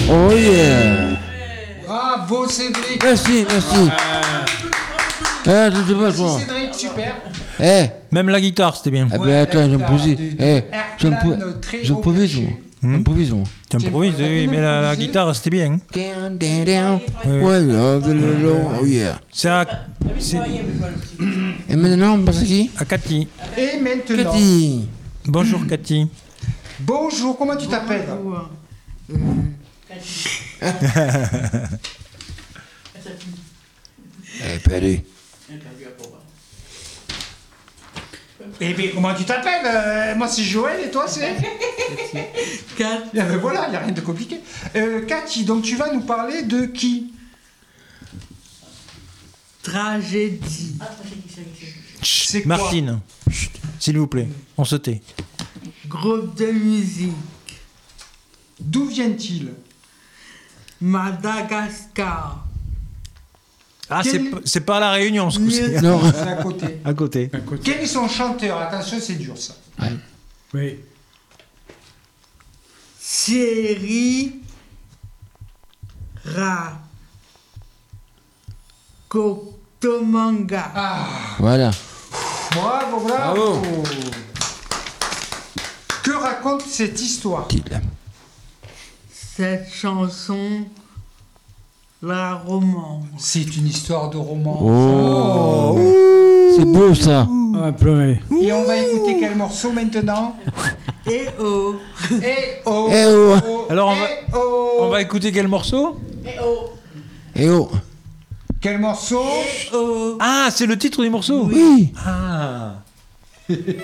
Oh yeah. Bravo Cédric. Merci. Ah, je sais pas, Merci toi. Cédric, super. Même la guitare, c'était bien. Ah ben attends, j'improvise. J'improvise, moi. J'improvise, moi. Tu improvises, oui, mais la guitare, c'était bien. Oh yeah. C'est à Et maintenant, on passe à qui? Cathy. Et maintenant. Cathy. Bonjour Cathy. Bonjour, comment tu t'appelles? Perdu. Eh bien, comment tu t'appelles? Moi, c'est Joël et toi, c'est Cathy. Eh ben voilà, il n'y a rien de compliqué. Cathy, donc tu vas nous parler de qui? Tragédie. C'est quoi? Martine, chut, s'il vous plaît, on se tait. Groupe de musique. D'où viennent-ils? Madagascar. Ah, Quel- c'est pas à la Réunion, ce coup-ci. Non. C'est à côté. À côté. Quel est son chanteur? Attention, c'est dur ça. Oui. Thierry Ra. Kotomanga. Ah, Voilà. bravo. Que raconte cette histoire? Cette chanson, la romance. C'est une histoire de romance. Oh. C'est beau, ça. Ah, pleurer. Et on va écouter quel morceau maintenant? Et oh. Eh oh. Eh oh. Alors, Eh oh. on va écouter quel morceau? Eh oh. Quel morceau? Oh. Ah, c'est le titre du morceau? Oui. Ah.